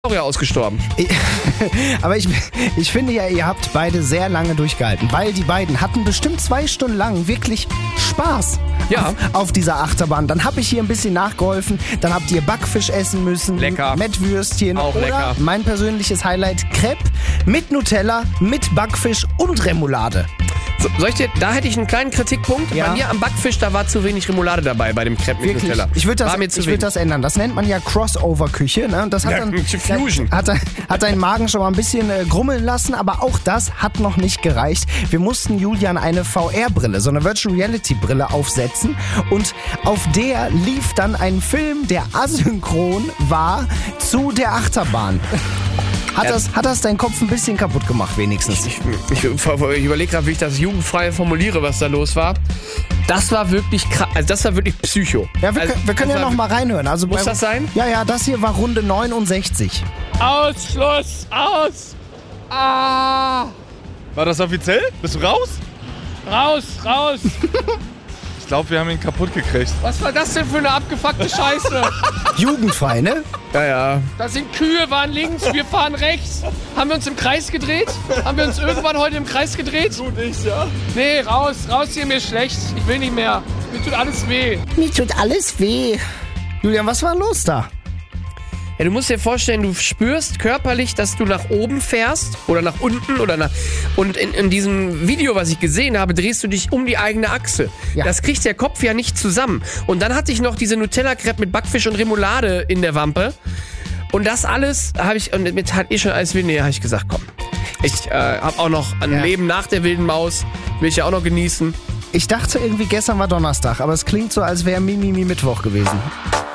ausgestorben. Aber ich finde ja, ihr habt beide sehr lange durchgehalten, weil die beiden hatten bestimmt 2 Stunden lang wirklich Spaß auf dieser Achterbahn. Dann habe ich hier ein bisschen nachgeholfen, dann habt ihr Backfisch essen müssen, lecker. Mettwürstchen auch oder lecker. Mein persönliches Highlight, Crepe mit Nutella, mit Backfisch und Remoulade. So, da hätte ich einen kleinen Kritikpunkt. Ja. Bei mir am Backfisch, da war zu wenig Remoulade dabei bei dem Crepe mit Wirklich? Nutella. Ich würde das ändern. Das nennt man ja Crossover-Küche. Ne? Das hat dann Fusion. Hat deinen Magen schon mal ein bisschen grummeln lassen, aber auch das hat noch nicht gereicht. Wir mussten Julian eine VR-Brille, so eine Virtual Reality-Brille aufsetzen und auf der lief dann ein Film, der asynchron war zu der Achterbahn. Hat das deinen Kopf ein bisschen kaputt gemacht, wenigstens? Ich überlege gerade, wie ich das jugendfrei formuliere, was da los war. Das war wirklich krass, also das war wirklich Psycho. Ja, wir können ja noch mal reinhören. Also muss das sein? Ja, das hier war Runde 69. Ausschluss! Aus! Ah! War das offiziell? Bist du raus? Raus! Ich glaube, wir haben ihn kaputt gekriegt. Was war das denn für eine abgefuckte Scheiße? Jugendfrei, ne? Ja. Da sind Kühe, waren links, wir fahren rechts. Haben wir uns im Kreis gedreht? Haben wir uns irgendwann heute im Kreis gedreht? Du nicht, ja? Nee, raus hier, mir schlecht. Ich will nicht mehr. Mir tut alles weh. Mir tut alles weh. Julian, was war los da? Ja, du musst dir vorstellen, du spürst körperlich, dass du nach oben fährst oder nach unten und in diesem Video, was ich gesehen habe, drehst du dich um die eigene Achse. Ja. Das kriegt der Kopf ja nicht zusammen. Und dann hatte ich noch diese Nutella-Crepe mit Backfisch und Remoulade in der Wampe. Und das alles habe ich, und mit hat schon alles will, habe ich gesagt, komm. Ich habe auch noch ein Leben nach der wilden Maus, will ich ja auch noch genießen. Ich dachte irgendwie, gestern war Donnerstag, aber es klingt so, als wäre Mittwoch gewesen.